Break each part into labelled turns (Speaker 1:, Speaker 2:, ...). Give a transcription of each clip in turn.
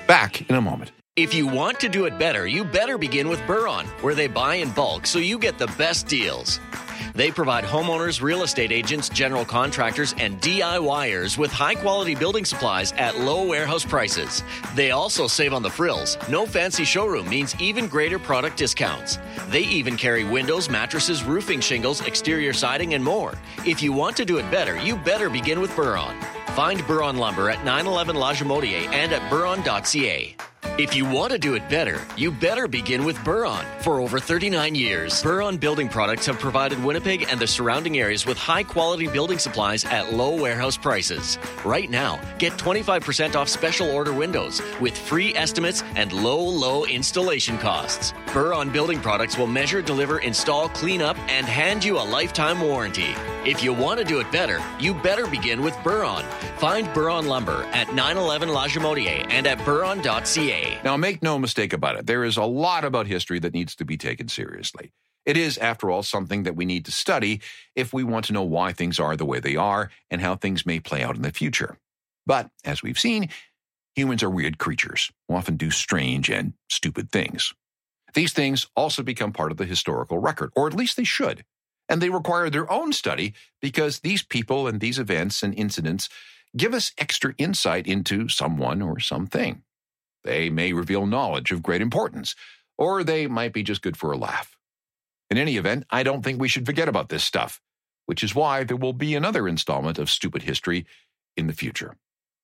Speaker 1: Back in a moment.
Speaker 2: If you want to do it better, you better begin with Buron, where they buy in bulk so you get the best deals. They provide homeowners, real estate agents, general contractors, and DIYers with high-quality building supplies at low warehouse prices. They also save on the frills. No fancy showroom means even greater product discounts. They even carry windows, mattresses, roofing shingles, exterior siding, and more. If you want to do it better, you better begin with Buron. Find Buron Lumber at 911 La Jamodier and at buron.ca. If you want to do it better, you better begin with Buron. For over 39 years, Buron Building Products have provided Winnipeg and the surrounding areas with high-quality building supplies at low warehouse prices. Right now, get 25% off special order windows with free estimates and low installation costs. Buron Building Products will measure, deliver, install, clean up, and hand you a lifetime warranty. If you want to do it better, you better begin with Buron. Find Buron Lumber at 911 La Jamodier and at buron.ca.
Speaker 1: Now, make no mistake about it. There is a lot about history that needs to be taken seriously. It is, after all, something that we need to study if we want to know why things are the way they are and how things may play out in the future. But, as we've seen, humans are weird creatures who often do strange and stupid things. These things also become part of the historical record, or at least they should. And they require their own study because these people and these events and incidents give us extra insight into someone or something. They may reveal knowledge of great importance, or they might be just good for a laugh. In any event, I don't think we should forget about this stuff, which is why there will be another installment of Stupid History in the future.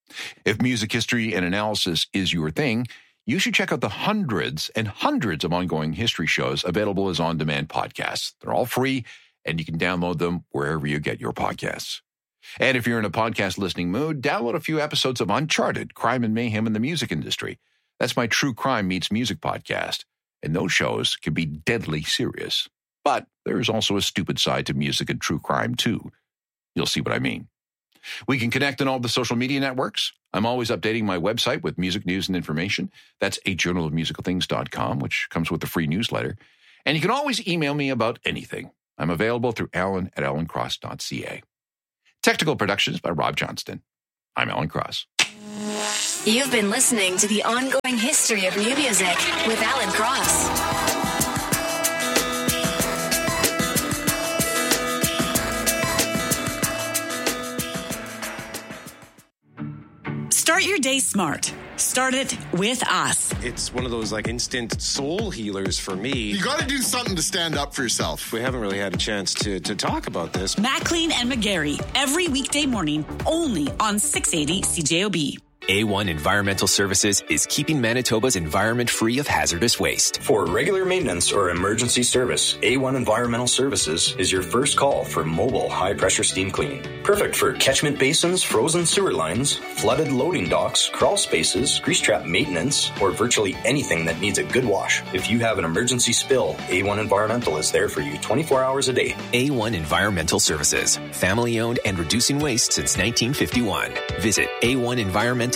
Speaker 1: If music history and analysis is your thing, you should check out the hundreds and hundreds of ongoing history shows available as on-demand podcasts. They're all free, and you can download them wherever you get your podcasts. And if you're in a podcast listening mood, download a few episodes of Uncharted, Crime and Mayhem in the Music Industry. That's my true crime meets music podcast, and those shows can be deadly serious. But there is also a stupid side to music and true crime, too. You'll see what I mean. We can connect on all the social media networks. I'm always updating my website with music news and information. That's ajournalofmusicalthings.com, which comes with a free newsletter. And you can always email me about anything. I'm available through alan@alancross.ca. Technical productions by Rob Johnston. I'm Alan Cross.
Speaker 3: You've been listening to the ongoing history of new music with Alan Cross.
Speaker 4: Start your day smart. Start it with us.
Speaker 5: It's one of those like instant soul healers for me.
Speaker 6: You got to do something to stand up for yourself.
Speaker 5: We haven't really had a chance to talk about this.
Speaker 4: Maclean and McGarry, every weekday morning, only on 680 CJOB.
Speaker 7: A1 Environmental Services is keeping Manitoba's environment free of hazardous waste.
Speaker 8: For regular maintenance or emergency service, A1 Environmental Services is your first call for mobile high-pressure steam cleaning. Perfect for catchment basins, frozen sewer lines, flooded loading docks, crawl spaces, grease trap maintenance, or virtually anything that needs a good wash. If you have an emergency spill, A1 Environmental is there for you 24 hours a day.
Speaker 7: A1 Environmental Services, family-owned and reducing waste since 1951. Visit a1environmental.ca.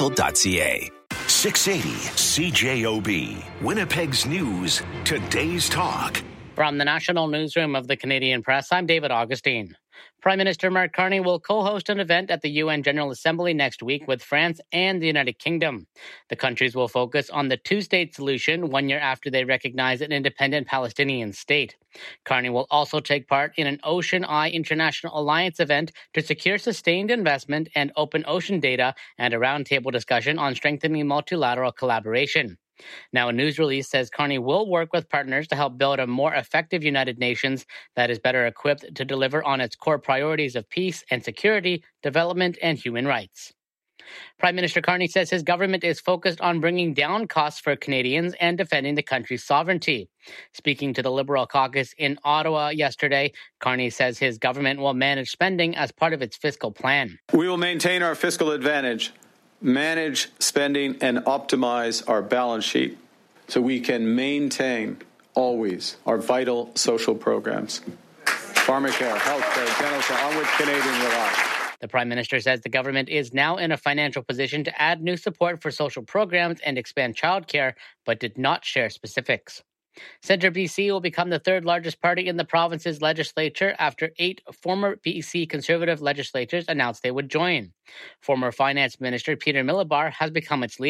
Speaker 9: 680 CJOB, Winnipeg's News, Today's Talk.
Speaker 10: From the National Newsroom of the Canadian Press, I'm David Augustine. Prime Minister Mark Carney will co-host an event at the UN General Assembly next week with France and the United Kingdom. The countries will focus on the two-state solution 1 year after they recognize an independent Palestinian state. Carney will also take part in an Ocean Eye International Alliance event to secure sustained investment and open ocean data and a roundtable discussion on strengthening multilateral collaboration. Now, a news release says Carney will work with partners to help build a more effective United Nations that is better equipped to deliver on its core priorities of peace and security, development, and human rights. Prime Minister Carney says his government is focused on bringing down costs for Canadians and defending the country's sovereignty. Speaking to the Liberal caucus in Ottawa yesterday, Carney says his government will manage spending as part of its fiscal plan.
Speaker 11: We will maintain our fiscal advantage, manage spending, and optimize our balance sheet so we can maintain always our vital social programs. Pharmacare, healthcare, dental care, on which Canadians rely.
Speaker 10: The Prime Minister says the government is now in a financial position to add new support for social programs and expand childcare, but did not share specifics. Centre BC will become the third largest party in the province's legislature after 8 former BC Conservative legislators announced they would join. Former Finance Minister Peter Millibar has become its leader.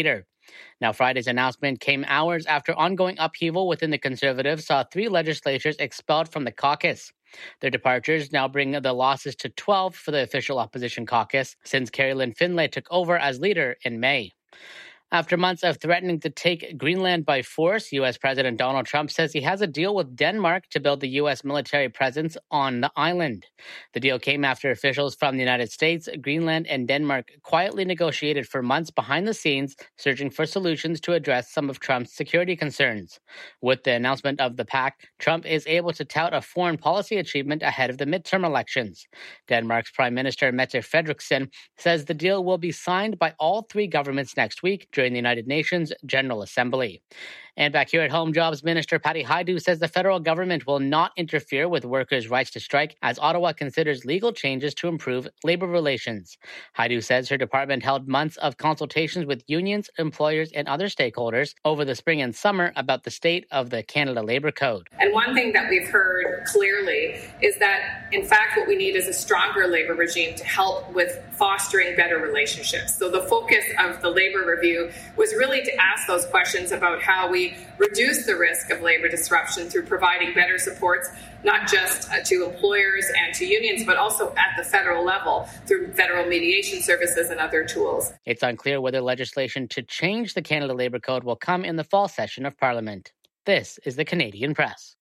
Speaker 10: Now, Friday's announcement came hours after ongoing upheaval within the Conservatives saw 3 legislators expelled from the caucus. Their departures now bring the losses to 12 for the official opposition caucus since Carolyn Finlay took over as leader in May. After months of threatening to take Greenland by force, U.S. President Donald Trump says he has a deal with Denmark to build the U.S. military presence on the island. The deal came after officials from the United States, Greenland, and Denmark quietly negotiated for months behind the scenes, searching for solutions to address some of Trump's security concerns. With the announcement of the pact, Trump is able to tout a foreign policy achievement ahead of the midterm elections. Denmark's Prime Minister Mette Frederiksen says the deal will be signed by all 3 governments next week during the United Nations General Assembly. And back here at home, Jobs Minister Patty Hajdu says the federal government will not interfere with workers' rights to strike as Ottawa considers legal changes to improve labor relations. Hajdu says her department held months of consultations with unions, employers, and other stakeholders over the spring and summer about the state of the Canada Labour Code.
Speaker 12: And one thing that we've heard clearly is that, in fact, what we need is a stronger labor regime to help with fostering better relationships. So the focus of the labor review was really to ask those questions about how we reduce the risk of labor disruption through providing better supports, not just to employers and to unions, but also at the federal level through federal mediation services and other tools.
Speaker 10: It's unclear whether legislation to change the Canada Labour Code will come in the fall session of Parliament. This is the Canadian Press.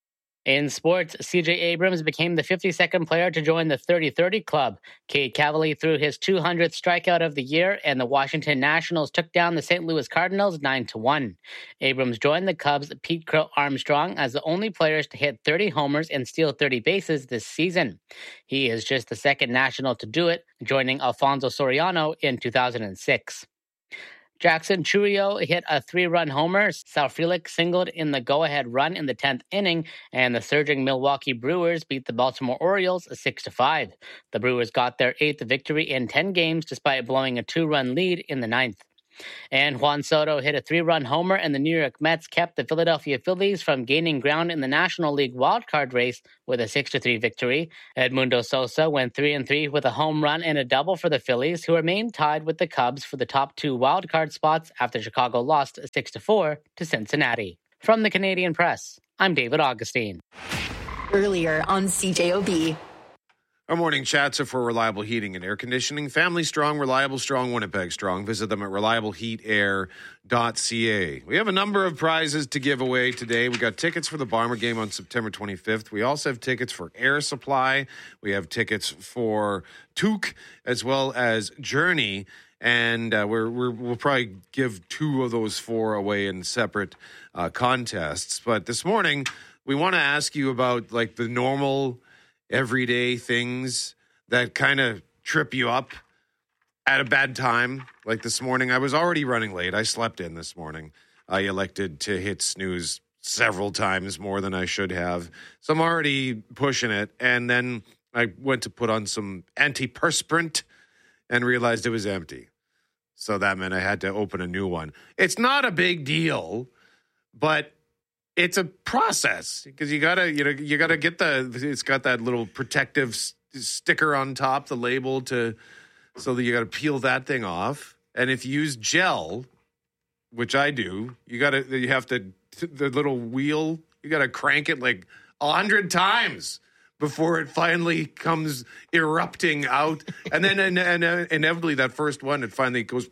Speaker 10: In sports, CJ Abrams became the 52nd player to join the 30-30 club. Cade Cavalli threw his 200th strikeout of the year, and the Washington Nationals took down the St. Louis Cardinals 9-1. Abrams joined the Cubs' Pete Crow Armstrong as the only players to hit 30 homers and steal 30 bases this season. He is just the second National to do it, joining Alfonso Soriano in 2006. Jackson Chourio hit a 3-run homer. Sal Frelick singled in the go-ahead run in the 10th inning, and the surging Milwaukee Brewers beat the Baltimore Orioles 6-5. The Brewers got their 8th victory in 10 games despite blowing a 2-run lead in the 9th. And Juan Soto hit a 3-run homer, and the New York Mets kept the Philadelphia Phillies from gaining ground in the National League wildcard race with a 6-3 victory. Edmundo Sosa went 3-3 with a home run and a double for the Phillies, who remain tied with the Cubs for the top 2 wildcard spots after Chicago lost 6-4 to Cincinnati. From the Canadian Press, I'm David Augustine.
Speaker 13: Earlier on CJOB.
Speaker 14: Our morning chats are for Reliable Heating and Air Conditioning. Family strong, reliable strong, Winnipeg strong. Visit them at reliableheatair.ca. We have a number of prizes to give away today. We got tickets for the Bomber game on September 25th. We also have tickets for Air Supply. We have tickets for Took as well as Journey. And we'll probably give 2 of those 4 away in separate contests. But this morning, we want to ask you about like the normal everyday things that kind of trip you up at a bad time. Like this morning, I was already running late. I slept in this morning. I elected to hit snooze several times more than I should have. So I'm already pushing it. And then I went to put on some antiperspirant and realized it was empty. So that meant I had to open a new one. It's not a big deal, but it's a process because you gotta get it's got that little protective sticker on top, the label so that you gotta peel that thing off. And if you use gel, which I do, you have to, the little wheel, you gotta crank it like 100 times before it finally comes erupting out. And then inevitably that first one, it finally goes.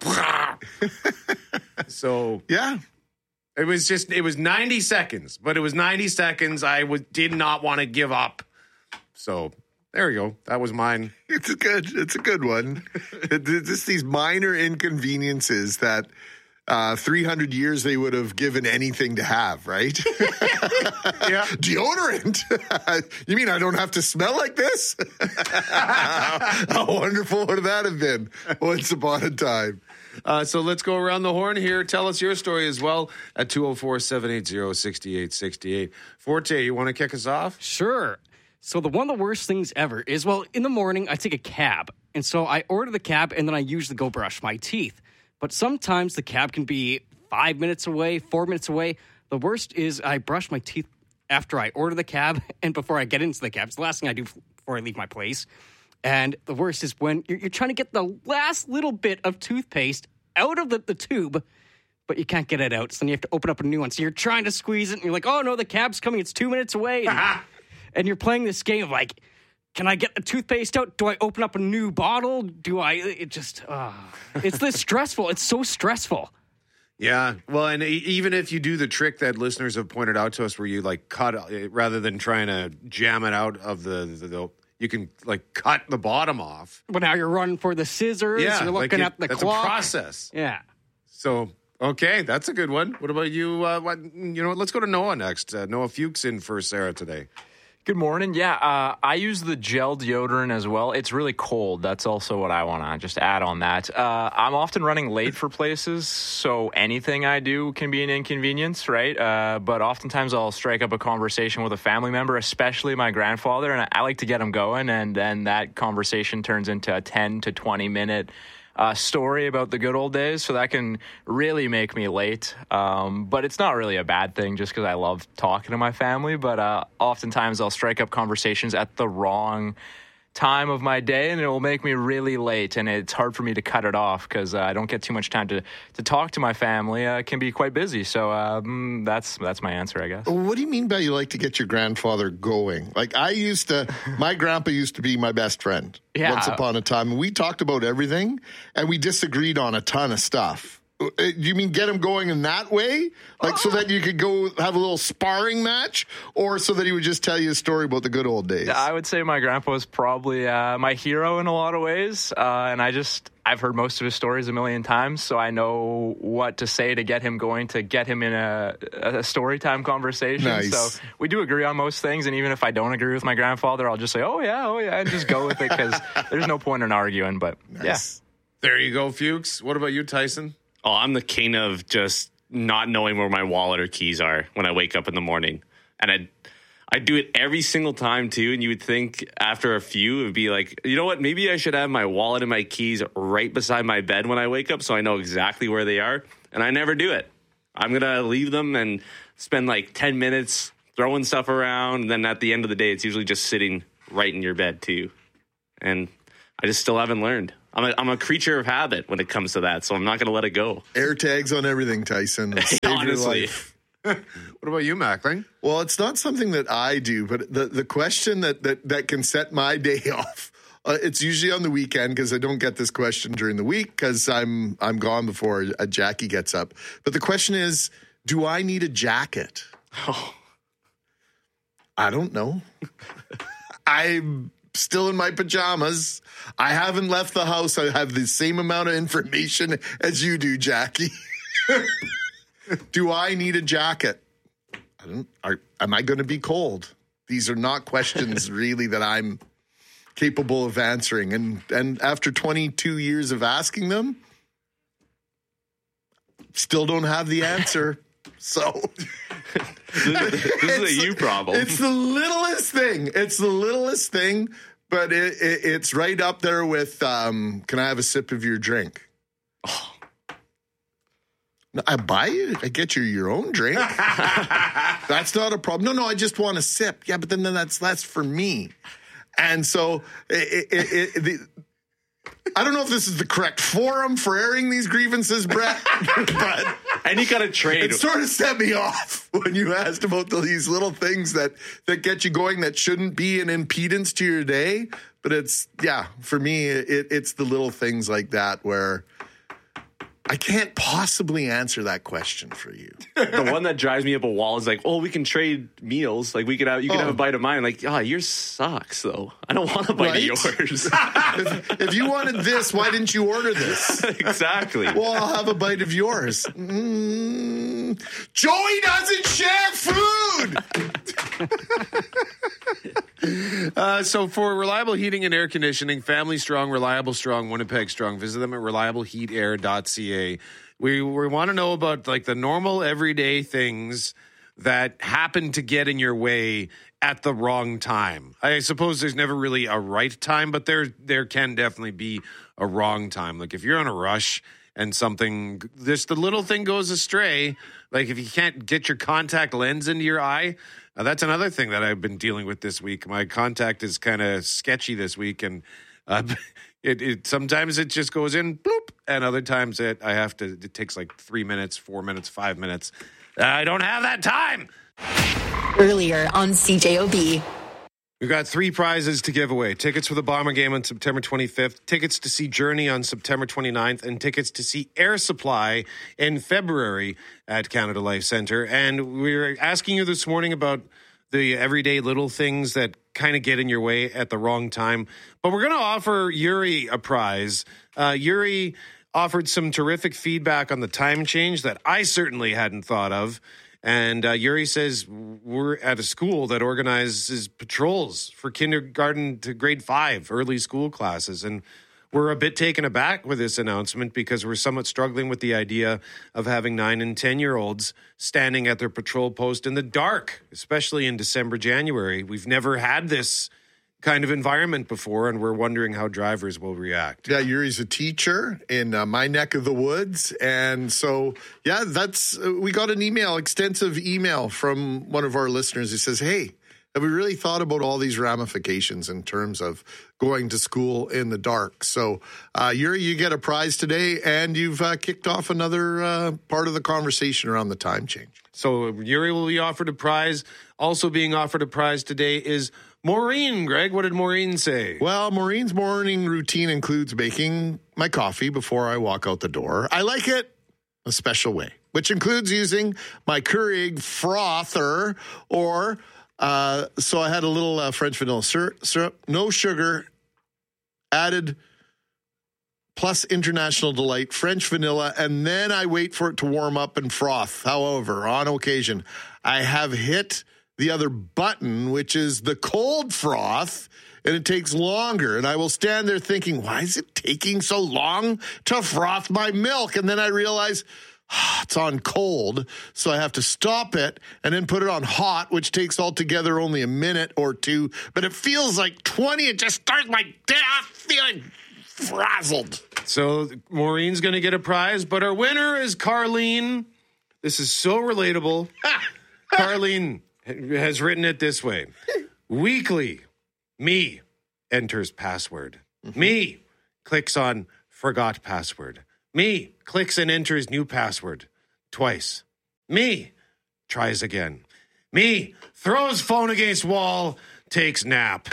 Speaker 14: So yeah. It was 90 seconds, but it was 90 seconds. I did not want to give up. So there we go. That was mine.
Speaker 6: It's a good one. Just these minor inconveniences that 300 years they would have given anything to have, right? Yeah. Deodorant. You mean I don't have to smell like this? How wonderful would that have been once upon a time?
Speaker 14: So let's go around the horn here. Tell us your story as well at 204-780-6868. Forte, you want to kick us off?
Speaker 15: Sure. So one of the worst things ever is, well, in the morning, I take a cab. And so I order the cab, and then I usually go brush my teeth. But sometimes the cab can be 5 minutes away, 4 minutes away. The worst is I brush my teeth after I order the cab and before I get into the cab. It's the last thing I do before I leave my place. And the worst is when you're trying to get the last little bit of toothpaste out of the tube, but you can't get it out. So then you have to open up a new one. So you're trying to squeeze it, and you're like, oh, no, the cab's coming. It's 2 minutes away. And you're playing this game of like, can I get the toothpaste out? Do I open up a new bottle? It's this stressful. It's so stressful.
Speaker 14: Yeah. Well, and even if you do the trick that listeners have pointed out to us where you like cut, rather than trying to jam it out of the you can like cut the bottom off.
Speaker 15: But now you're running for the scissors.
Speaker 14: Yeah,
Speaker 15: You're looking at the
Speaker 14: that's
Speaker 15: clock.
Speaker 14: a process.
Speaker 15: Yeah.
Speaker 14: So, okay, that's a good one. What about you? Let's go to Noah next. Noah Fuchs in for Sarah today.
Speaker 16: Good morning. Yeah, I use the gel deodorant as well. It's really cold. That's also what I want to just add on that. I'm often running late for places, so anything I do can be an inconvenience, right? But oftentimes I'll strike up a conversation with a family member, especially my grandfather, and I like to get him going, and then that conversation turns into a 10 to 20-minute story about the good old days, so that can really make me late. But it's not really a bad thing just because I love talking to my family. But oftentimes I'll strike up conversations at the wrong time of my day, and it will make me really late, and it's hard for me to cut it off because I don't get too much time to talk to my family. It can be quite busy, so that's my answer, I guess.
Speaker 6: What do you mean by you like to get your grandfather going? Like my grandpa used to be my best friend once upon a time, and we talked about everything, and we disagreed on a ton of stuff. Do you mean get him going in that way? Like so that you could go have a little sparring match, or so that he would just tell you a story about the good old days?
Speaker 16: I would say my grandpa was probably my hero in a lot of ways. And I've heard most of his stories a million times, so I know what to say to get him going, to get him in a story time conversation.
Speaker 6: Nice.
Speaker 16: So we do agree on most things. And even if I don't agree with my grandfather, I'll just say, oh yeah, and just go with it because there's no point in arguing. But
Speaker 6: nice.
Speaker 14: Yeah. There you go, Fuchs. What about you, Tyson?
Speaker 17: Oh, I'm the king of just not knowing where my wallet or keys are when I wake up in the morning. And I do it every single time, too. And you would think after a few, it would be like, you know what? Maybe I should have my wallet and my keys right beside my bed when I wake up so I know exactly where they are. And I never do it. I'm going to leave them and spend like 10 minutes throwing stuff around. And then at the end of the day, it's usually just sitting right in your bed, too. And I just still haven't learned. I'm a creature of habit when it comes to that, so I'm not going to let it go.
Speaker 6: Air tags on everything, Tyson. Save
Speaker 17: Honestly.
Speaker 6: your life.
Speaker 14: What about you, Mackling?
Speaker 6: Well, it's not something that I do, but the question that can set my day off, it's usually on the weekend because I don't get this question during the week because I'm gone before Jackie gets up. But the question is, do I need a jacket?
Speaker 17: Oh.
Speaker 6: I don't know. I'm still in my pajamas. I haven't left the house. I have the same amount of information as you do, Jackie. Do I need a jacket? Am I going to be cold? These are not questions really that I'm capable of answering. And after 22 years of asking them, still don't have the answer. So
Speaker 17: this is a you problem.
Speaker 6: It's the littlest thing. It's the littlest thing, but it's right up there with, can I have a sip of your drink? Oh. No, I buy you. I get you your own drink. That's not a problem. No, I just want a sip. Yeah, but then that's for me. And so I don't know if this is the correct forum for airing these grievances, Brett, but
Speaker 17: and you got to trade.
Speaker 6: It sort of set me off when you asked about these little things that get you going that shouldn't be an impedance to your day. But for me, it's the little things like that where I can't possibly answer that question for you.
Speaker 17: The one that drives me up a wall is like, oh, we can trade meals. Like you can have a bite of mine. Like, yours sucks though. I don't want a bite of yours.
Speaker 6: if you wanted this, why didn't you order this?
Speaker 17: Exactly.
Speaker 6: Well, I'll have a bite of yours. Joey doesn't share food.
Speaker 14: So for reliable heating and air conditioning, Family Strong, Reliable Strong, Winnipeg Strong, visit them at reliableheatair.ca. We want to know about like the normal everyday things that happen to get in your way at the wrong time. I suppose there's never really a right time, but there can definitely be a wrong time. Like if you're on a rush and the little thing goes astray, like if you can't get your contact lens into your eye, that's another thing that I've been dealing with this week. My contact is kind of sketchy this week, and It sometimes it just goes in, bloop, and other times it takes like 3 minutes, 4 minutes, 5 minutes. I don't have that time.
Speaker 13: Earlier on CJOB.
Speaker 14: We've got 3 prizes to give away. Tickets for the Bomber game on September 25th, tickets to see Journey on September 29th, and tickets to see Air Supply in February at Canada Life Centre. And we were asking you this morning about the everyday little things that kind of get in your way at the wrong time. But we're going to offer Yuri a prize. Yuri offered some terrific feedback on the time change that I certainly hadn't thought of. And Yuri says we're at a school that organizes patrols for kindergarten to grade 5, early school classes. And we're a bit taken aback with this announcement because we're somewhat struggling with the idea of having 9 and 10-year-olds standing at their patrol post in the dark, especially in December, January. We've never had this kind of environment before, and we're wondering how drivers will react.
Speaker 6: Yeah, Yuri's a teacher in my neck of the woods. And so, yeah, we got an extensive email from one of our listeners who says, hey, have we really thought about all these ramifications in terms of going to school in the dark? So, Yuri, you get a prize today, and you've kicked off another part of the conversation around the time change.
Speaker 14: So, Yuri will be offered a prize. Also being offered a prize today is Maureen. Greg, what did Maureen say?
Speaker 6: Well, Maureen's morning routine includes making my coffee before I walk out the door. I like it a special way, which includes using my Keurig frother or... So I had a little French vanilla syrup, no sugar, added plus International Delight, French vanilla, and then I wait for it to warm up and froth. However, on occasion, I have hit the other button, which is the cold froth, and it takes longer. And I will stand there thinking, why is it taking so long to froth my milk? And then I realize... it's on cold, so I have to stop it and then put it on hot, which takes altogether only a minute or 2. But it feels like 20. It just starts my day off feeling frazzled.
Speaker 14: So Maureen's going to get a prize, but our winner is Carlene. This is so relatable. Carlene has written it this way. Weekly, me enters password. Me clicks on forgot password. Me clicks and enters new password twice. Me tries again. Me throws phone against wall, takes nap.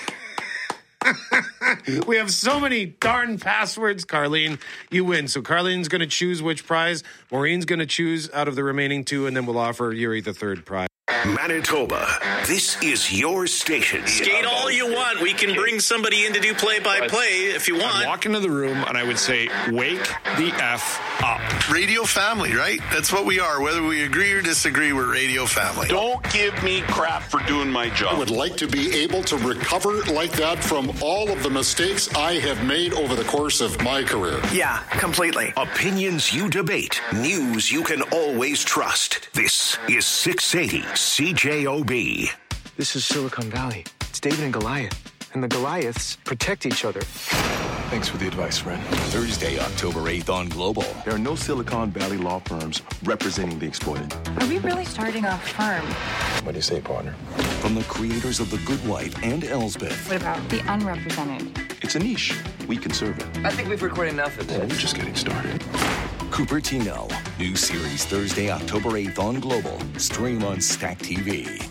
Speaker 14: We have so many darn passwords, Carlene. You win. So Carlene's going to choose which prize. Maureen's going to choose out of the remaining 2, and then we'll offer Yuri the 3rd prize.
Speaker 9: Manitoba, this is your station.
Speaker 18: Skate all you want. We can bring somebody in to do play-by-play if you want.
Speaker 19: I'd walk into the room and I would say, wake the F up.
Speaker 6: Radio family, right? That's what we are. Whether we agree or disagree, we're radio family.
Speaker 19: Don't give me crap for doing my job.
Speaker 20: I would like to be able to recover like that from all of the mistakes I have made over the course of my career.
Speaker 21: Yeah, completely.
Speaker 9: Opinions you debate. News you can always trust. This is 680 CJOB.
Speaker 22: This is Silicon Valley. It's David and Goliath. And the Goliaths protect each other.
Speaker 23: Thanks for the advice, friend. Thursday, October 8th on Global. There are no Silicon Valley law firms representing the exploited.
Speaker 24: Are we really starting a firm?
Speaker 23: What do you say, partner? From the creators of The Good Wife and Elsbeth.
Speaker 24: What about the unrepresented?
Speaker 23: It's a niche. We can serve it.
Speaker 22: I think we've recorded enough of this.
Speaker 23: We're just getting started. Cupertino. New series Thursday, October 8th on Global. Stream on Stack TV.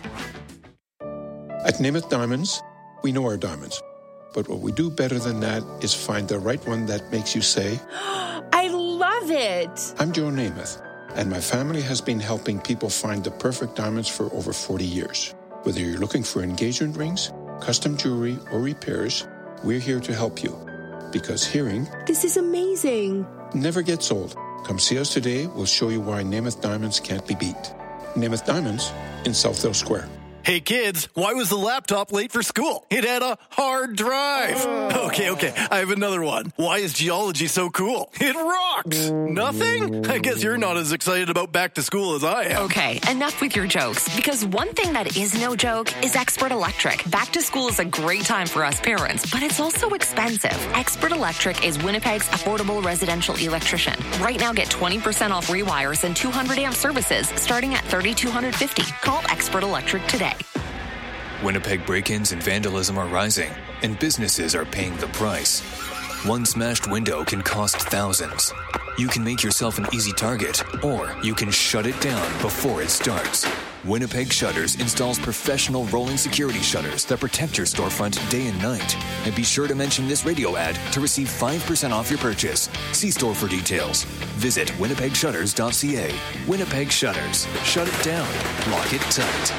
Speaker 25: At Namath Diamonds, we know our diamonds. But what we do better than that is find the right one that makes you say,
Speaker 26: I love it.
Speaker 25: I'm Joe Namath, and my family has been helping people find the perfect diamonds for over 40 years. Whether you're looking for engagement rings, custom jewelry, or repairs, we're here to help you. Because hearing,
Speaker 26: this is amazing,
Speaker 25: never gets old. Come see us today. We'll show you why Namath Diamonds can't be beat. Namath Diamonds in Southdale Square.
Speaker 27: Hey kids, why was the laptop late for school? It had a hard drive. Okay, I have another one. Why is geology so cool? It rocks. Nothing? I guess you're not as excited about back to school as I am.
Speaker 28: Okay, enough with your jokes, because one thing that is no joke is Expert Electric. Back to school is a great time for us parents, but it's also expensive. Expert Electric is Winnipeg's affordable residential electrician. Right now, get 20% off rewires and 200 amp services starting at $3,250. Call Expert Electric today.
Speaker 29: Winnipeg break-ins and vandalism are rising, and businesses are paying the price.
Speaker 23: One smashed window can cost thousands. You can make yourself an easy target, or you can shut it down before it starts. Winnipeg Shutters installs professional rolling security shutters that protect your storefront day and night. And be sure to mention this radio ad to receive 5% off your purchase. See store for details. Visit winnipegshutters.ca. Winnipeg Shutters. Shut it down. Lock it tight.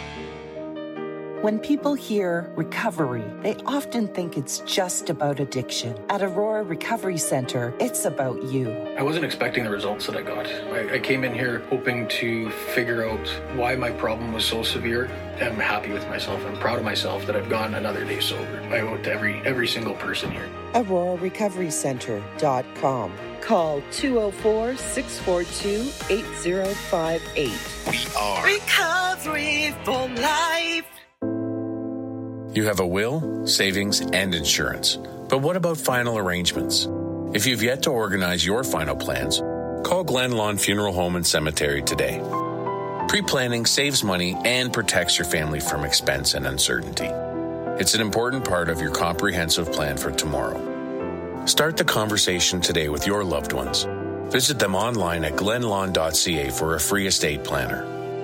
Speaker 1: When people hear recovery, they often think it's just about addiction. At Aurora Recovery Center, it's about you.
Speaker 2: I wasn't expecting the results that I got. I came in here hoping to figure out why my problem was so severe. I'm happy with myself. I'm proud of myself that I've gone another day sober. I owe it to every single person here.
Speaker 1: AuroraRecoveryCenter.com. Call 204-642-8058.
Speaker 23: We are
Speaker 1: Recovery for Life.
Speaker 3: You have a will, savings, and insurance. But what about final arrangements? If you've yet to organize your final plans, call Glen Lawn Funeral Home and Cemetery today. Pre-planning saves money and protects your family from expense and uncertainty. It's an important part of your comprehensive plan for tomorrow. Start the conversation today with your loved ones. Visit them online at glenlawn.ca for a free estate planner.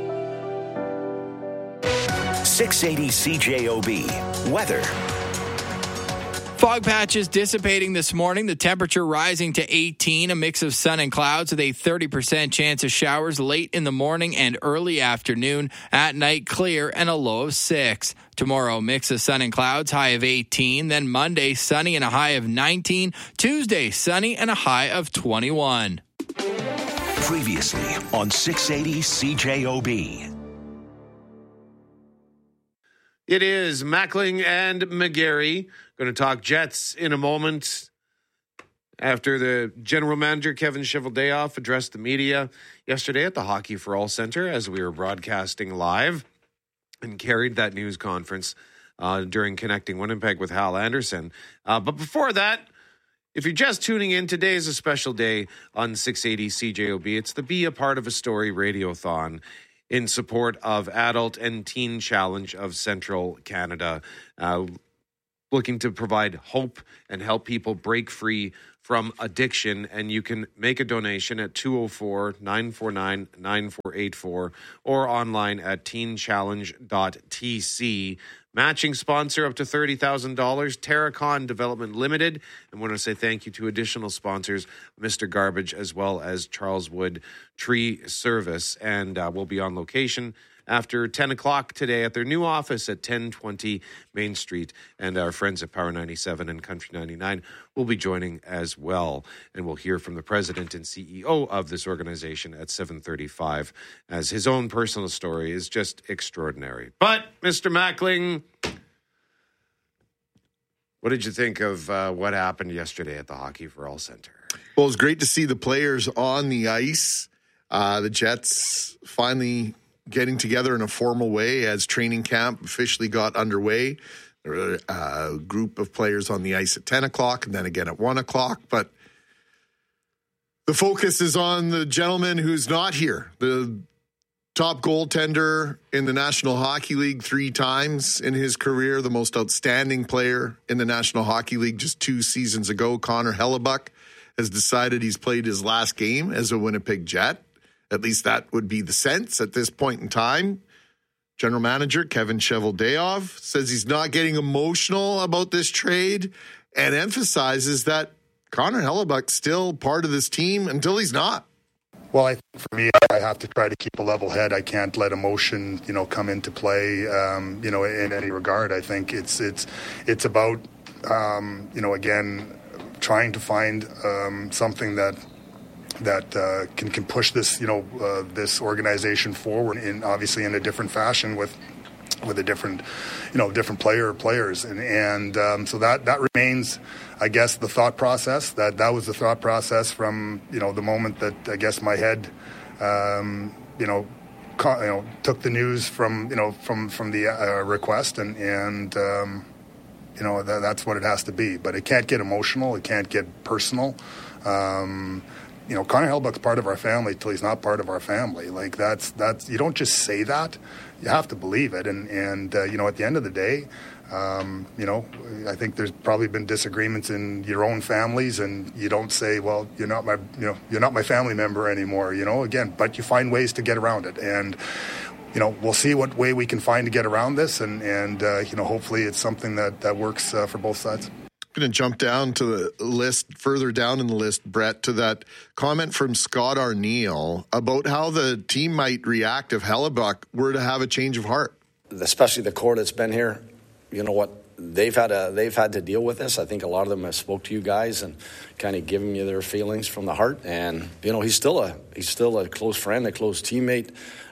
Speaker 9: 680 CJOB. Weather.
Speaker 4: Fog patches dissipating this morning. The temperature rising to 18, a mix of sun and clouds with a 30% chance of showers late in the morning and early afternoon. At night, clear and a low of 6. Tomorrow, mix of sun and clouds, high of 18. Then Monday, sunny and a high of 19. Tuesday, sunny and a high of 21.
Speaker 9: Previously on 680 CJOB.
Speaker 14: It is Mackling and McGarry. Going to talk Jets in a moment after the general manager, Kevin Cheveldayoff, addressed the media yesterday at the Hockey for All Center as we were broadcasting live and carried that news conference during Connecting Winnipeg with Hal Anderson. But before that, if you're just tuning in, today is a special day on 680 CJOB. It's the Be a Part of a Story Radiothon in support of Adult and Teen Challenge of Central Canada, looking to provide hope and help people break free from addiction. And you can make a donation at 204-949-9484 or online at teenchallenge.tc. Matching sponsor up to $30,000, Terracon Development Limited. I want to say thank you to additional sponsors, Mr. Garbage, as well as Charles Wood Tree Service. And we'll be on location after 10 o'clock today at their new office at 1020 Main Street. And our friends at Power 97 and Country 99 will be joining as well. And we'll hear from the president and CEO of this organization at 7:35, as his own personal story is just extraordinary. But, Mr. Mackling, what did you think of what happened yesterday at the Hockey for All Center?
Speaker 6: Well, it was great to see the players on the ice. The Jets finally getting together in a formal way as training camp officially got underway. There were a group of players on the ice at 10 o'clock and then again at 1 o'clock. But the focus is on the gentleman who's not here, the top goaltender in the National Hockey League 3 times in his career, the most outstanding player in the National Hockey League just 2 seasons ago. Connor Hellebuyck has decided he's played his last game as a Winnipeg Jet. At least that would be the sense at this point in time. General manager Kevin Cheveldayoff says he's not getting emotional about this trade and emphasizes that Connor Hellebuyck's still part of this team until he's not.
Speaker 5: Well, I think for me, I have to try to keep a level head. I can't let emotion, come into play, in any regard. I think it's about, again, trying to find something that can push this, this organization forward obviously in a different fashion with a different, different players. And so that remains, I guess, the thought process. That was the thought process from, the moment that I guess my head, took the news from the request and that's what it has to be. But it can't get emotional. It can't get personal. Connor Hellebuyck's part of our family till he's not part of our family. Like that's you don't just say that, you have to believe it. And at the end of the day, I think there's probably been disagreements in your own families, and you don't say, well, you're not my family member anymore, again, but you find ways to get around it. And, we'll see what way we can find to get around this. And hopefully it's something that works for both sides.
Speaker 6: I'm going to jump down to the list, further down in the list, Brett, to that comment from Scott Arneal about how the team might react if Hellebuyck were to have a change of heart.
Speaker 7: Especially the core that's been here, they've had to deal with this. I think a lot of them have spoke to you guys and kind of given you their feelings from the heart. And he's still a close friend, a close teammate.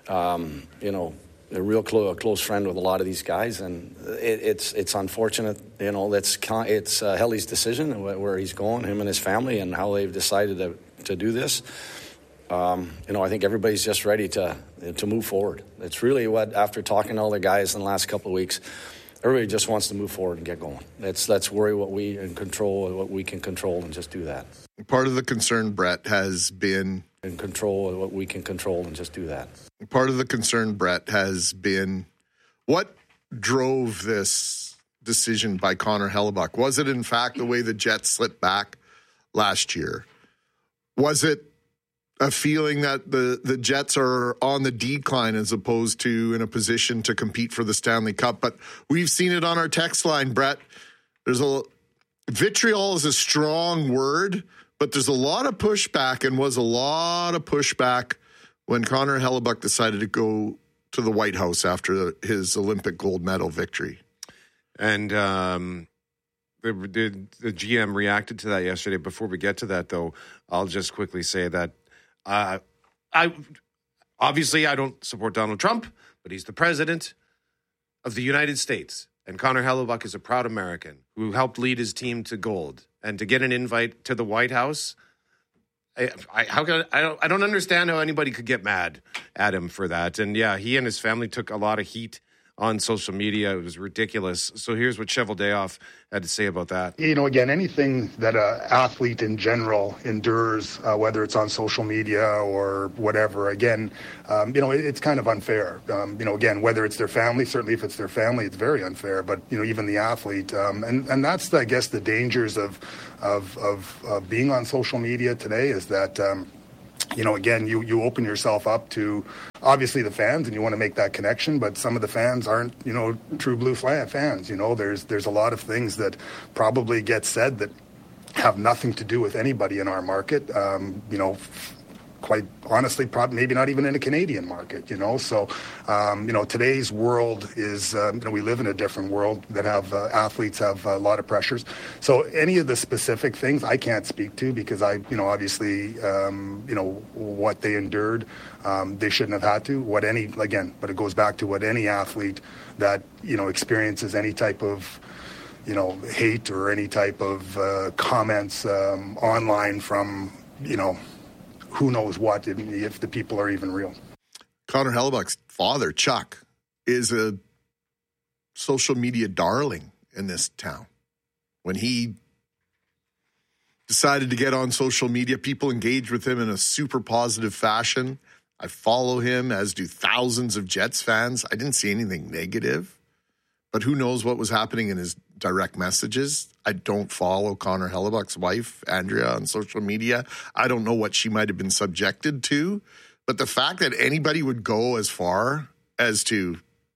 Speaker 7: A real close friend with a lot of these guys, and it's unfortunate. It's Helly's decision where he's going, him and his family, and how they've decided to do this. I think everybody's just ready to move forward. It's really what, after talking to all the guys in the last couple of weeks, everybody just wants to move forward and get going. Let's worry what we can control, what we can control, and just do that.
Speaker 6: Part of the concern, Brett, has been
Speaker 7: and control what we can control and just do that.
Speaker 6: Part of the concern, Brett, has been what drove this decision by Connor Hellebuyck. Was it, in fact, the way the Jets slipped back last year? Was it a feeling that the Jets are on the decline as opposed to in a position to compete for the Stanley Cup? But we've seen it on our text line, Brett. Vitriol is a strong word, but there's a lot of pushback, and was a lot of pushback when Connor Hellebuyck decided to go to the White House after his Olympic gold medal victory.
Speaker 14: And the GM reacted to that yesterday. Before we get to that, though, I'll just quickly say that I don't support Donald Trump, but he's the president of the United States. And Connor Hellebuyck is a proud American who helped lead his team to gold. And to get an invite to the White House, I don't understand how anybody could get mad at him for that. And yeah, he and his family took a lot of heat on social media. It was ridiculous. So here's what Cheveldayoff had to say about that.
Speaker 5: Again, anything that an athlete in general endures, whether it's on social media or whatever, again, it's kind of unfair. Again, whether it's their family, certainly if it's their family, it's very unfair. But, even the athlete. And that's, I guess, the dangers of being on social media today is that, again, you open yourself up to obviously the fans, and you want to make that connection, but some of the fans aren't, true blue fans. There's a lot of things that probably get said that have nothing to do with anybody in our market. Quite honestly, probably maybe not even in a Canadian market, So, today's world is, we live in a different world that have athletes have a lot of pressures. So any of the specific things I can't speak to because obviously, what they endured, they shouldn't have had to. But it goes back to what any athlete that, experiences any type of, hate or any type of comments online from, who knows what, if the people are even real.
Speaker 6: Connor Hellebuyck's father, Chuck, is a social media darling in this town. When he decided to get on social media, people engaged with him in a super positive fashion. I follow him, as do thousands of Jets fans. I didn't see anything negative, but who knows what was happening in his direct messages. I don't follow Connor Hellebuyck's wife, Andrea, on social media. I don't know what she might have been subjected to. But the fact that anybody would go as far as to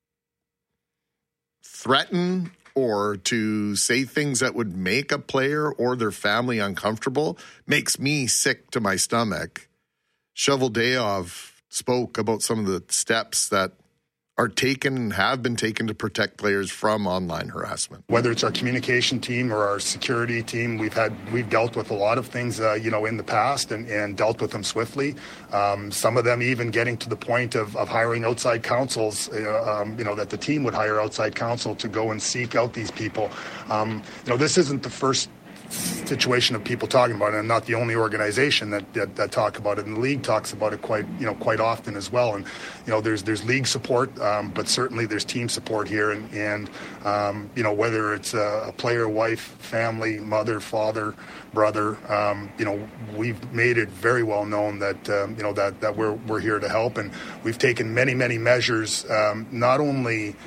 Speaker 6: threaten or to say things that would make a player or their family uncomfortable makes me sick to my stomach. Cheveldayoff spoke about some of the steps that are taken and have been taken to protect players from online harassment.
Speaker 5: Whether it's our communication team or our security team, we've dealt with a lot of things, in the past and dealt with them swiftly. Some of them even getting to the point of hiring outside counsels, that the team would hire outside counsel to go and seek out these people. This isn't the first situation of people talking about it. I'm not the only organization that talk about it, and the league talks about it quite often as well. And there's league support, but certainly there's team support here, and whether it's a player, wife, family, mother, father, brother, we've made it very well known that that we're here to help, and we've taken many measures, not only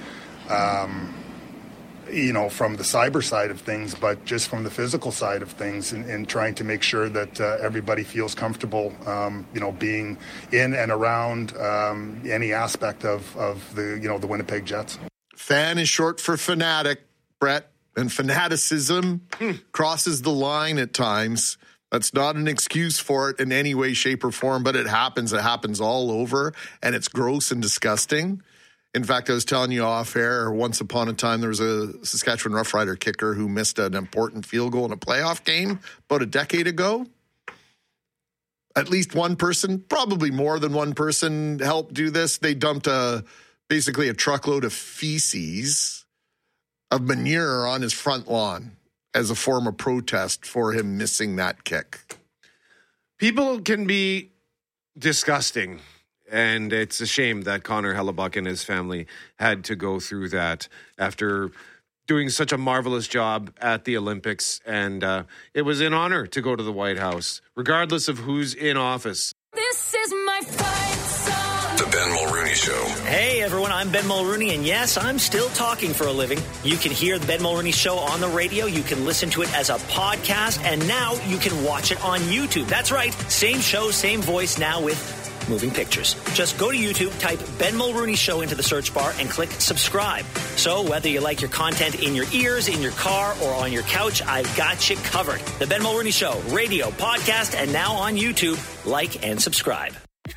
Speaker 5: from the cyber side of things, but just from the physical side of things, and trying to make sure that everybody feels comfortable, being in and around any aspect of the Winnipeg Jets.
Speaker 6: Fan is short for fanatic, Brett, and fanaticism crosses the line at times. That's not an excuse for it in any way, shape, or form, but it happens. It happens all over, and it's gross and disgusting. In fact, I was telling you off air, once upon a time, there was a Saskatchewan Rough Rider kicker who missed an important field goal in a playoff game about a decade ago. At least one person, probably more than one person, helped do this. They dumped basically a truckload of feces, of manure on his front lawn as a form of protest for him missing that kick.
Speaker 14: People can be disgusting. And it's a shame that Connor Hellebuck and his family had to go through that after doing such a marvelous job at the Olympics. And it was an honor to go to the White House, regardless of who's in office.
Speaker 8: This is my fight song.
Speaker 10: The Ben Mulrooney Show.
Speaker 11: Hey, everyone, I'm Ben Mulrooney, and yes, I'm still talking for a living. You can hear the Ben Mulrooney Show on the radio. You can listen to it as a podcast, and now you can watch it on YouTube. That's right. Same show, same voice, now with moving pictures. Just go to YouTube, type Ben Mulrooney Show into the search bar, and click subscribe. So whether you like your content in your ears, in your car, or on your couch, I've got you covered. The Ben Mulrooney Show, radio, podcast, and now on YouTube. Like and subscribe.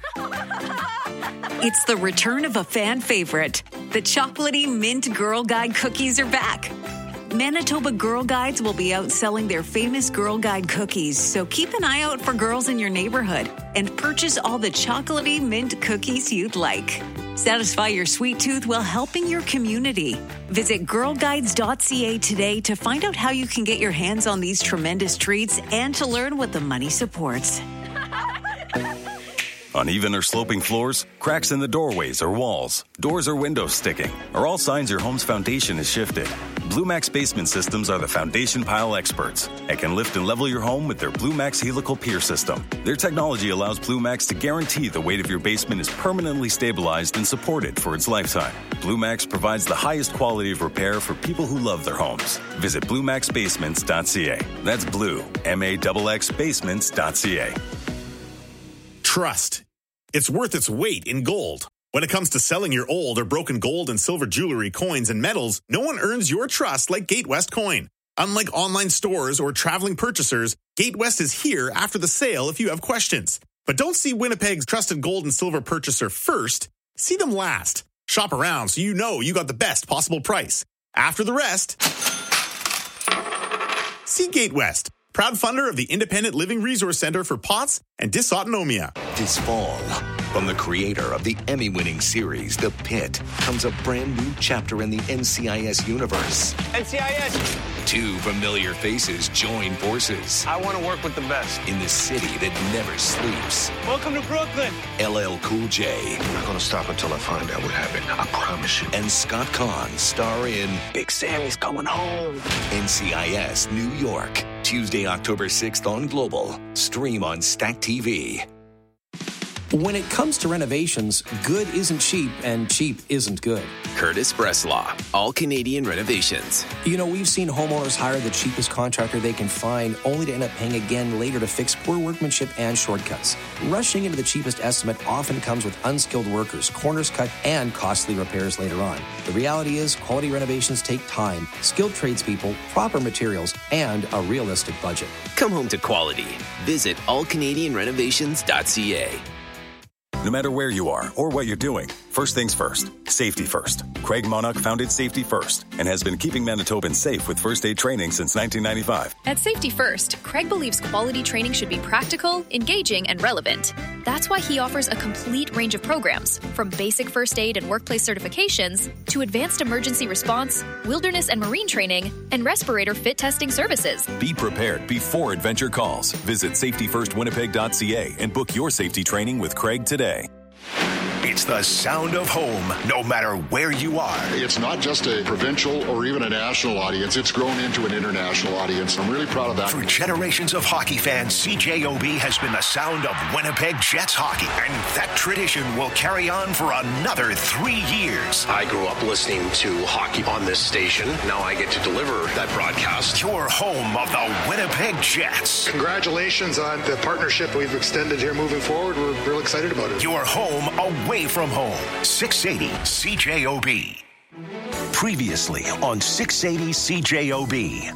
Speaker 12: It's the return of a fan favorite. The chocolatey mint Girl Guide cookies are back. Manitoba Girl Guides will be out selling their famous Girl Guide cookies, so keep an eye out for girls in your neighborhood and purchase all the chocolatey mint cookies you'd like. Satisfy your sweet tooth while helping your community. Visit girlguides.ca today to find out how you can get your hands on these tremendous treats and to learn what the money supports.
Speaker 15: Uneven or sloping floors, cracks in the doorways or walls, doors or windows sticking, are all signs your home's foundation is shifted. Blue Max Basement Systems are the foundation pile experts and can lift and level your home with their Blue Max Helical Pier System. Their technology allows Blue Max to guarantee the weight of your basement is permanently stabilized and supported for its lifetime. Blue Max provides the highest quality of repair for people who love their homes. Visit BlueMaxBasements.ca. That's Blue, MAXX Basements.ca.
Speaker 16: Trust. It's worth its weight in gold. When it comes to selling your old or broken gold and silver jewelry, coins, and metals, no one earns your trust like Gatewest Coin. Unlike online stores or traveling purchasers, Gatewest is here after the sale if you have questions. But don't see Winnipeg's trusted gold and silver purchaser first. See them last. Shop around so you know you got the best possible price. After the rest, see Gatewest, proud funder of the Independent Living Resource Center for POTS and Dysautonomia.
Speaker 10: This fall, from the creator of the Emmy-winning series, The Pit, comes a brand new chapter in the NCIS universe.
Speaker 17: NCIS!
Speaker 10: Two familiar faces join forces.
Speaker 17: I want to work with the best.
Speaker 10: In the city that never sleeps.
Speaker 17: Welcome to Brooklyn.
Speaker 10: LL Cool J.
Speaker 21: I'm not going to stop until I find out what happened. I promise you.
Speaker 10: And Scott Conn star in
Speaker 21: Big Sammy's Coming Home.
Speaker 10: NCIS New York. Tuesday, October 6th on Global. Stream on Stack TV.
Speaker 29: When it comes to renovations, good isn't cheap and cheap isn't good.
Speaker 30: Curtis Breslaw, All Canadian Renovations.
Speaker 29: You know, we've seen homeowners hire the cheapest contractor they can find only to end up paying again later to fix poor workmanship and shortcuts. Rushing into the cheapest estimate often comes with unskilled workers, corners cut, and costly repairs later on. The reality is quality renovations take time, skilled tradespeople, proper materials, and a realistic budget.
Speaker 30: Come home to quality. Visit allcanadianrenovations.ca.
Speaker 15: No matter where you are or what you're doing, first things first, safety first. Craig Monarch founded Safety First and has been keeping Manitobans safe with first aid training since 1995.
Speaker 31: At Safety First, Craig believes quality training should be practical, engaging, and relevant.
Speaker 13: That's why he offers a complete range of programs, from basic first aid and workplace certifications to advanced emergency response, wilderness and marine training, and respirator fit testing services.
Speaker 15: Be prepared before adventure calls. Visit safetyfirstwinnipeg.ca and book your safety training with Craig today.
Speaker 9: It's the sound of home, no matter where you are.
Speaker 18: It's not just a provincial or even a national audience. It's grown into an international audience. I'm really proud of that.
Speaker 9: For generations of hockey fans, CJOB has been the sound of Winnipeg Jets hockey. And that tradition will carry on for another 3 years.
Speaker 21: I grew up listening to hockey on this station. Now I get to deliver that broadcast.
Speaker 9: Your home of the Winnipeg Jets.
Speaker 5: Congratulations on the partnership we've extended here moving forward. We're real excited about it.
Speaker 9: Your home away from home. 680 CJOB. Previously on 680 CJOB.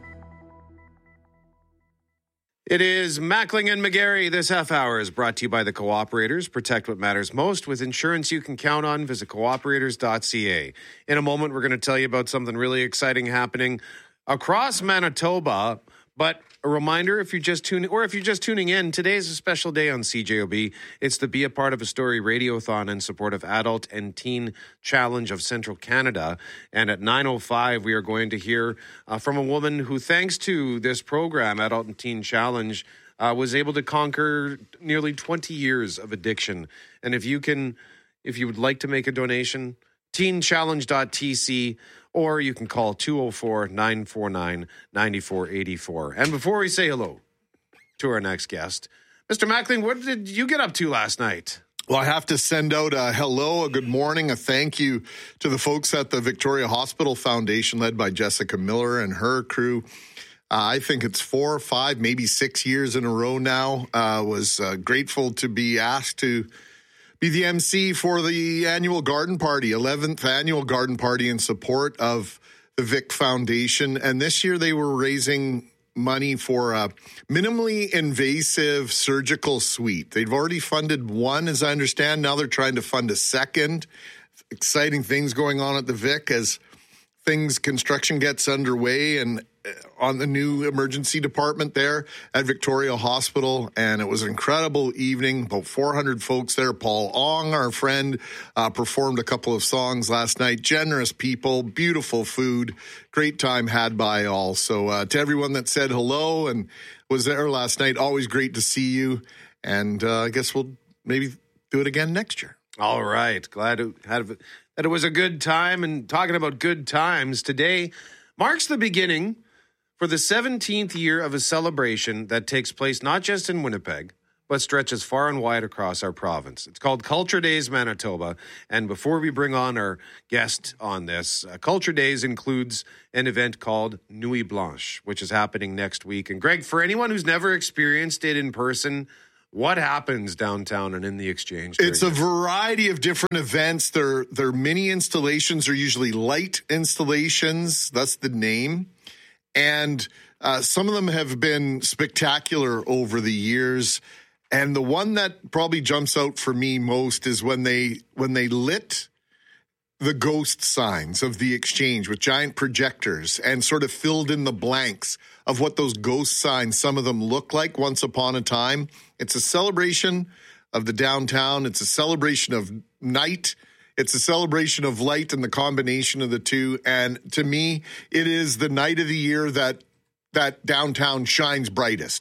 Speaker 14: It is Mackling and McGarry. This half hour is brought to you by the Cooperators. Protect what matters most with insurance you can count on. Visit cooperators.ca. In a moment, we're going to tell you about something really exciting happening across Manitoba. But a reminder, if you're just tuning in, today is a special day on CJOB. It's the Be a Part of a Story Radiothon in support of Adult and Teen Challenge of Central Canada. And at 9:05, we are going to hear from a woman who, thanks to this program, Adult and Teen Challenge, was able to conquer nearly 20 years of addiction. And if you would like to make a donation, teenchallenge.tc, or you can call 204-949-9484. And before we say hello to our next guest, Mr. Mackling, what did you get up to last night?
Speaker 6: Well, I have to send out a hello, a good morning, a thank you to the folks at the Victoria Hospital Foundation, led by Jessica Miller and her crew. I think it's 4 or 5, maybe 6 years in a row now. Was grateful to be asked to be the MC for the annual garden party, 11th annual garden party in support of the Vic Foundation. And this year they were raising money for a minimally invasive surgical suite. They've already funded one, as I understand. Now they're trying to fund a second. Exciting things going on at the Vic as construction gets underway and on the new emergency department there at Victoria Hospital. And it was an incredible evening, about 400 folks there. Paul Ong, our friend, performed a couple of songs last night. Generous people, beautiful food, great time had by all. So to everyone that said hello and was there last night, always great to see you. And I guess we'll maybe do it again next year.
Speaker 14: All right. Glad that it was a good time. And talking about good times, today marks the beginning for the 17th year of a celebration that takes place not just in Winnipeg, but stretches far and wide across our province. It's called Culture Days Manitoba. And before we bring on our guest on this, Culture Days includes an event called Nuit Blanche, which is happening next week. And Greg, for anyone who's never experienced it in person, what happens downtown and in the Exchange?
Speaker 6: It's a variety of different events. They're mini installations. They're usually light installations. That's the name. And some of them have been spectacular over the years. And the one that probably jumps out for me most is when they lit the ghost signs of the Exchange with giant projectors and sort of filled in the blanks of what those ghost signs, some of them look like once upon a time. It's a celebration of the downtown. It's a celebration of night. It's a celebration of light and the combination of the two. And to me, it is the night of the year that downtown shines brightest.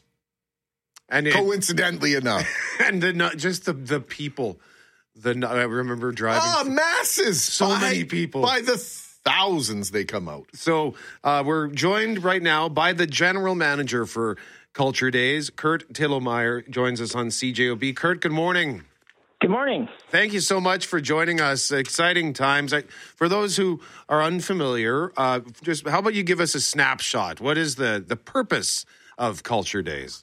Speaker 6: And coincidentally enough.
Speaker 14: And just the people. I remember driving.
Speaker 6: Oh, masses.
Speaker 14: So many people.
Speaker 6: By the thousands they come out.
Speaker 14: So we're joined right now by the general manager for Culture Days. Kurt Tillowmeyer joins us on CJOB. Kurt, good morning.
Speaker 19: Good morning.
Speaker 14: Thank you so much for joining us. Exciting times. For those who are unfamiliar, just how about you give us a snapshot? What is the purpose of Culture Days?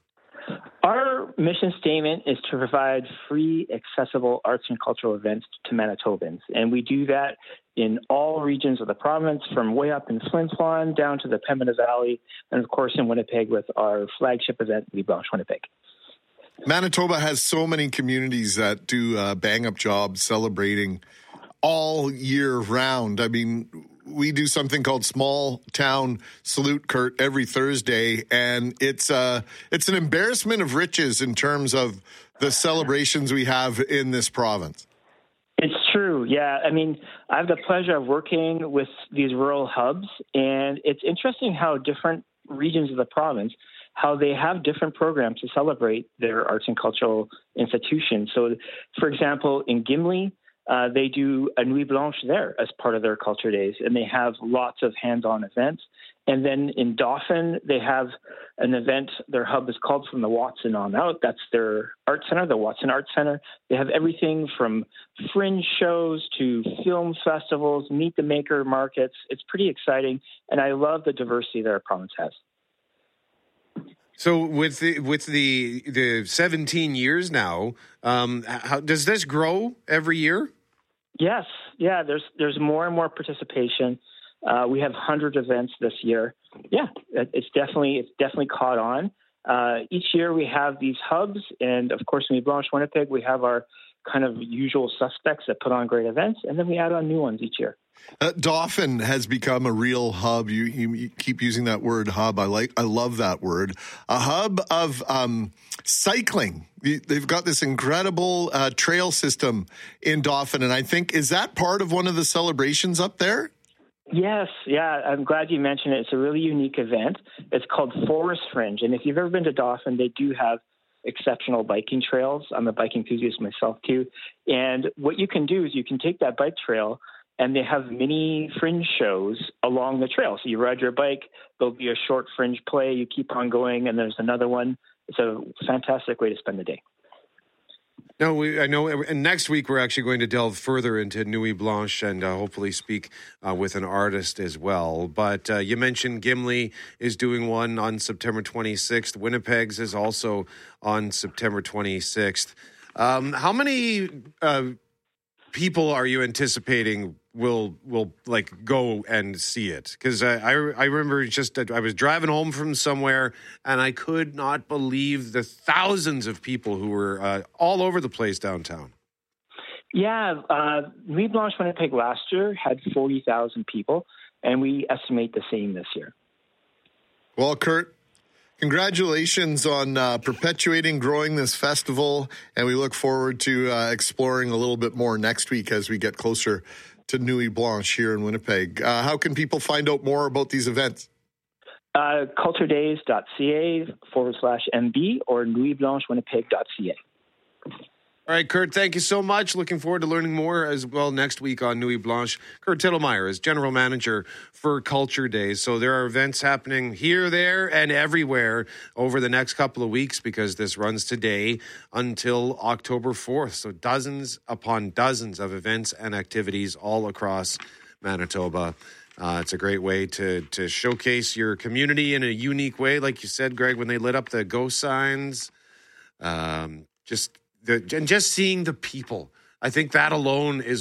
Speaker 19: Our mission statement is to provide free, accessible arts and cultural events to Manitobans. And we do that in all regions of the province, from way up in Flin Flon down to the Pembina Valley, and of course in Winnipeg with our flagship event, Nuit Blanche Winnipeg.
Speaker 6: Manitoba has so many communities that do bang-up jobs celebrating all year round. I mean, we do something called Small Town Salute, Kurt, every Thursday, and it's an embarrassment of riches in terms of the celebrations we have in this province.
Speaker 19: It's true. Yeah. I mean, I have the pleasure of working with these rural hubs, and it's interesting how different regions of the province, how they have different programs to celebrate their arts and cultural institutions. So, for example, in Gimli, they do a Nuit Blanche there as part of their culture days, and they have lots of hands-on events. And then in Dauphin, they have an event. Their hub is called From the Watson on Out. That's their art center, the Watson Art Center. They have everything from fringe shows to film festivals, meet the maker markets. It's pretty exciting, and I love the diversity that our province has.
Speaker 14: So with the 17 years now, how does this grow every year?
Speaker 19: Yes, yeah. There's more and more participation. We have 100 events this year. Yeah, it's definitely caught on. Each year we have these hubs, and of course, Nuit Blanche Winnipeg, we have our kind of usual suspects that put on great events, and then we add on new ones each year.
Speaker 6: Dauphin has become a real hub. You keep using that word hub. I love that word. A hub of cycling. They've got this incredible trail system in Dauphin, and I think, is that part of one of the celebrations up there?
Speaker 19: Yes, yeah. I'm glad you mentioned it. It's a really unique event. It's called Forest Fringe, and if you've ever been to Dauphin, they do have exceptional biking trails. I'm a bike enthusiast myself too, and what you can do is you can take that bike trail, and they have mini fringe shows along the trail. So you ride your bike, there'll be a short fringe play, you keep on going, and there's another one. It's a fantastic way to spend the day.
Speaker 14: No, I know. And next week we're actually going to delve further into Nuit Blanche and hopefully speak with an artist as well. But you mentioned Gimli is doing one on September 26th. Winnipeg's is also on September 26th. How many people are you anticipating will like go and see it? Because I remember I was driving home from somewhere and I could not believe the thousands of people who were all over the place downtown.
Speaker 19: Yeah, Nuit Blanche Winnipeg last year had 40,000 people, and we estimate the same this year.
Speaker 6: Well, Kurt, congratulations on perpetuating, growing this festival, and we look forward to exploring a little bit more next week as we get closer to Nuit Blanche here in Winnipeg. How can people find out more about these
Speaker 19: culturedays.ca/MB or nuitblanchewinnipeg.ca.
Speaker 14: All right, Kurt, thank you so much. Looking forward to learning more as well next week on Nuit Blanche. Kurt Tittlemeyer is General Manager for Culture Days. So there are events happening here, there, and everywhere over the next couple of weeks because this runs today until October 4th. So dozens upon dozens of events and activities all across Manitoba. It's a great way to showcase your community in a unique way. Like you said, Greg, when they lit up the Go signs, just seeing the people, I think that alone is